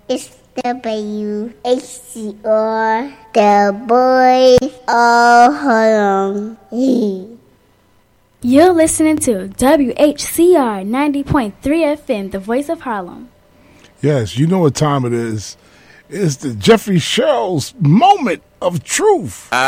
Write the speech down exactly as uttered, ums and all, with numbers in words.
It's W H C R, the boys all home. You're listening to W H C R ninety point three F M, the voice of Harlem. Yes, you know what time it is. It's the Jeffrey Sherrills moment of truth.